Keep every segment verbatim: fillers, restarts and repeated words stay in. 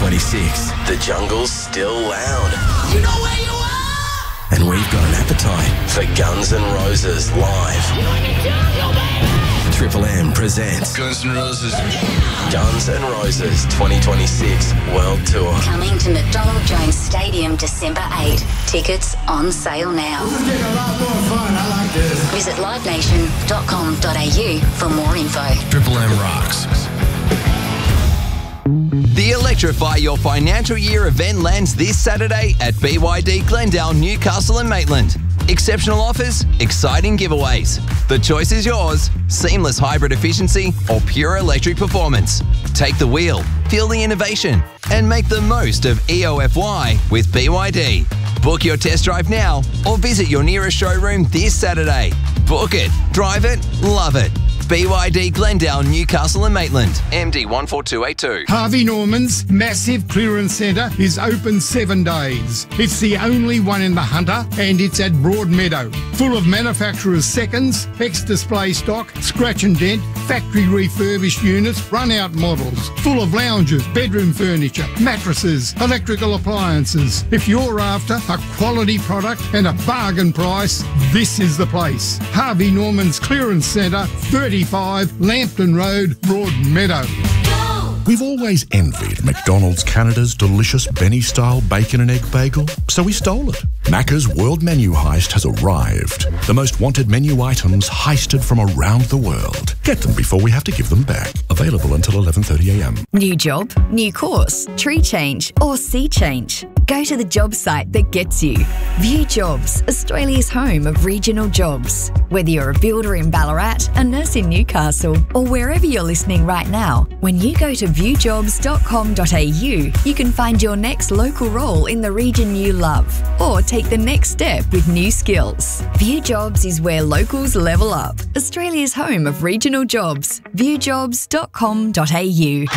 twenty-six. The jungle's still loud. You know where you are! And we've got an appetite for Guns N' Roses live. Triple M presents Guns N' Roses. Guns N' Roses twenty twenty-six World Tour. Coming to McDonald Jones Stadium December eighth. Tickets on sale now. This is getting a lot more fun. I like this. Visit live nation dot com dot a u for more info. Triple M rocks. The Electrify Your Financial Year event lands this Saturday at B Y D Glendale, Newcastle and Maitland. Exceptional offers, exciting giveaways. The choice is yours. Seamless hybrid efficiency or pure electric performance. Take the wheel, feel the innovation, and make the most of E O F Y with B Y D. Book your test drive now or visit your nearest showroom this Saturday. Book it, drive it, love it. B Y D Glendale, Newcastle and Maitland. M D one four two eight two. Harvey Norman's massive clearance centre is open seven days. It's the only one in the Hunter and it's at Broadmeadow. Full of manufacturer's seconds, ex-display stock, scratch and dent, factory refurbished units, run-out models. Full of lounges, bedroom furniture, mattresses, electrical appliances. If you're after a quality product and a bargain price, this is the place. Harvey Norman's Clearance Centre, thirty-five Lambton Road, Broadmeadow. We've always envied McDonald's Canada's delicious Benny-style bacon and egg bagel, so we stole it. Macca's World Menu Heist has arrived. The most wanted menu items heisted from around the world. Get them before we have to give them back. Available until eleven thirty a m. New job, new course, tree change or sea change. Go to the job site that gets you. View Jobs, Australia's home of regional jobs. Whether you're a builder in Ballarat, a nurse in Newcastle, or wherever you're listening right now, when you go to view jobs dot com dot a u, you can find your next local role in the region you love, or take the next step with new skills. View Jobs is where locals level up. Australia's home of regional jobs. view jobs dot com dot a u.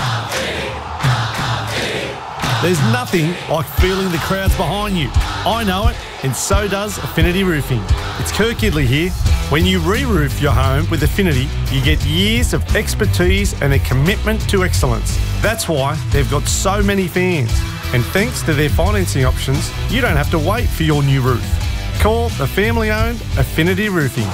There's nothing like feeling the crowds behind you. I know it, and so does Affinity Roofing. It's Kirk Gidley here. When you re-roof your home with Affinity, you get years of expertise and a commitment to excellence. That's why they've got so many fans. And thanks to their financing options, you don't have to wait for your new roof. Call the family-owned Affinity Roofing,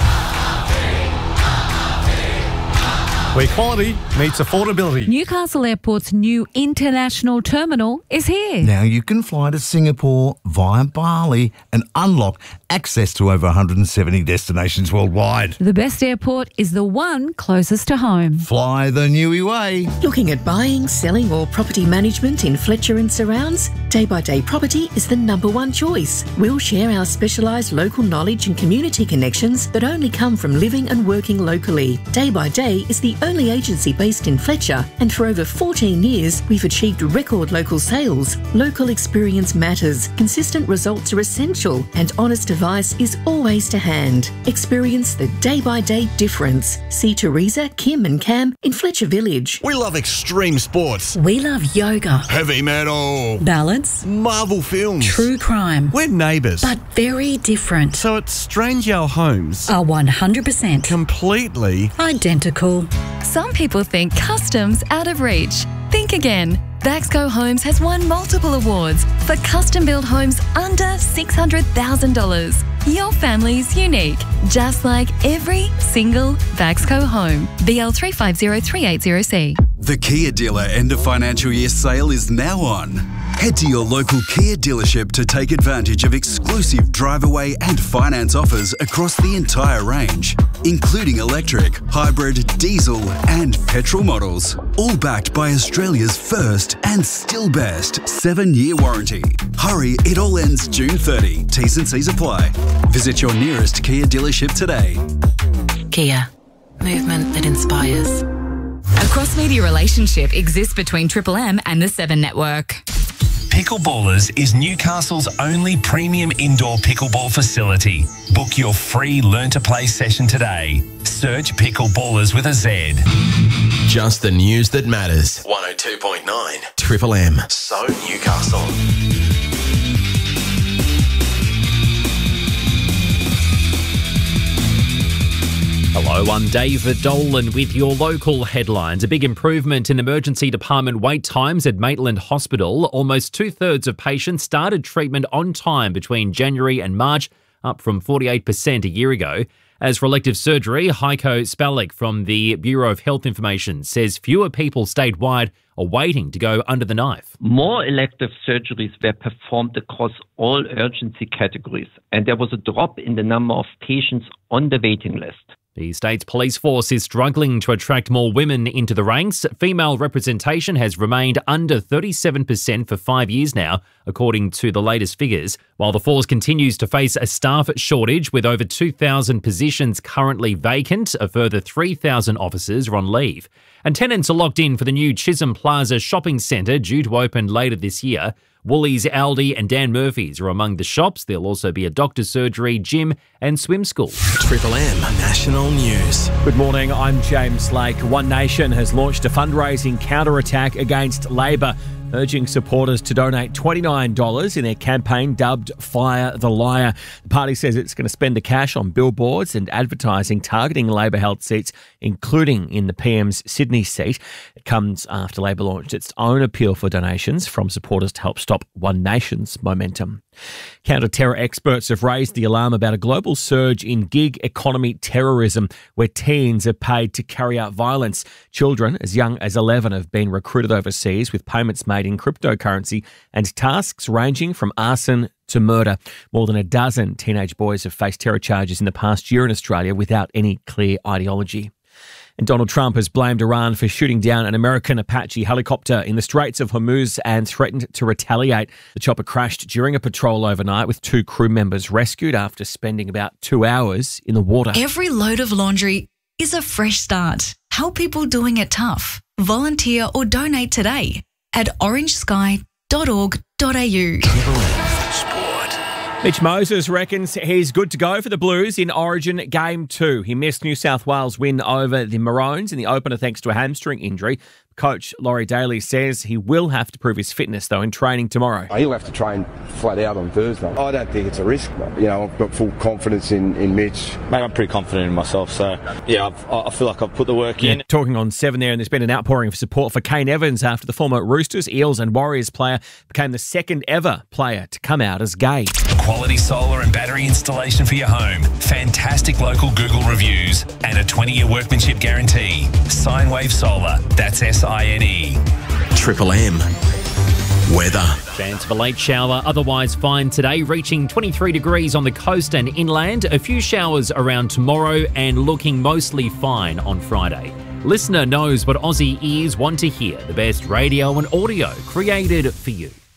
where quality meets affordability. Newcastle Airport's new international terminal is here. Now you can fly to Singapore via Bali and unlock access to over one hundred seventy destinations worldwide. The best airport is the one closest to home. Fly the Newy way. Looking at buying, selling or property management in Fletcher and surrounds? Day by Day Property is the number one choice. We'll share our specialised local knowledge and community connections that only come from living and working locally. Day by Day is the only agency based in Fletcher, and for over fourteen years we've achieved record local sales. Local experience matters, consistent results are essential, and honest advice is always to hand. Experience the day-by-day difference. See Teresa, Kim and Cam in Fletcher Village. We love extreme sports. We love yoga. Heavy metal. Ballads. Marvel films. True crime. We're neighbours. But very different. So at Strange our homes are one hundred percent completely identical. Some people think custom's out of reach. Think again. Baxco Homes has won multiple awards for custom-built homes under six hundred thousand dollars. Your family's unique, just like every single Baxco home. B L three five zero three eight zero C. The Kia dealer end of financial year sale is now on. Head to your local Kia dealership to take advantage of exclusive drive-away and finance offers across the entire range, including electric, hybrid, diesel and petrol models. All backed by Australia's first and still best seven-year warranty. Hurry, it all ends June thirtieth. T's and C's apply. Visit your nearest Kia dealership today. Kia. Movement that inspires. A cross-media relationship exists between Triple M and the Seven Network. Pickleballers is Newcastle's only premium indoor pickleball facility. Book your free Learn to Play session today. Search Pickleballers with a Z. Just the news that matters. one oh two point nine Triple M. So Newcastle. Hello, I'm David Dolan with your local headlines. A big improvement in emergency department wait times at Maitland Hospital. Almost two-thirds of patients started treatment on time between January and March, up from forty-eight percent a year ago. As for elective surgery, Heiko Spalek from the Bureau of Health Information says fewer people statewide are waiting to go under the knife. More elective surgeries were performed across all urgency categories, and there was a drop in the number of patients on the waiting list. The state's police force is struggling to attract more women into the ranks. Female representation has remained under thirty-seven percent for five years now, according to the latest figures, while the force continues to face a staff shortage with over two thousand positions currently vacant. A further three thousand officers are on leave. And tenants are locked in for the new Chisholm Plaza shopping centre due to open later this year. Woolies, Aldi and Dan Murphy's are among the shops. There'll also be a doctor's surgery, gym and swim school. Triple M National News. Good morning, I'm James Lake. One Nation has launched a fundraising counterattack against Labor, urging supporters to donate twenty-nine dollars in their campaign dubbed Fire the Liar. The party says it's going to spend the cash on billboards and advertising targeting Labor-held seats, including in the P M's Sydney seat. It comes after Labor launched its own appeal for donations from supporters to help stop One Nation's momentum. Counter-terror experts have raised the alarm about a global surge in gig economy terrorism, where teens are paid to carry out violence. Children as young as eleven have been recruited overseas with payments made in cryptocurrency and tasks ranging from arson to murder. More than a dozen teenage boys have faced terror charges in the past year in Australia without any clear ideology. And Donald Trump has blamed Iran for shooting down an American Apache helicopter in the Straits of Hormuz and threatened to retaliate. The chopper crashed during a patrol overnight with two crew members rescued after spending about two hours in the water. Every load of laundry is a fresh start. Help people doing it tough. Volunteer or donate today at orange sky dot org dot a u. Mitch Moses reckons he's good to go for the Blues in Origin Game two. He missed New South Wales' win over the Maroons in the opener thanks to a hamstring injury. Coach Laurie Daly says he will have to prove his fitness, though, in training tomorrow. He'll have to train flat out on Thursday. I don't think it's a risk. You know, I've got full confidence in, in Mitch. Mate, I'm pretty confident in myself, so, yeah, I've, I feel like I've put the work in. Yeah, talking on Seven there, and there's been an outpouring of support for Kane Evans after the former Roosters, Eels and Warriors player became the second ever player to come out as gay. Quality solar and battery installation for your home. Fantastic local Google reviews and a twenty-year workmanship guarantee. Sinewave Solar. That's S I N E. Triple M. Weather. Chance of a late shower, otherwise fine today, reaching twenty-three degrees on the coast and inland. A few showers around tomorrow and looking mostly fine on Friday. Listener knows what Aussie ears want to hear. The best radio and audio created for you.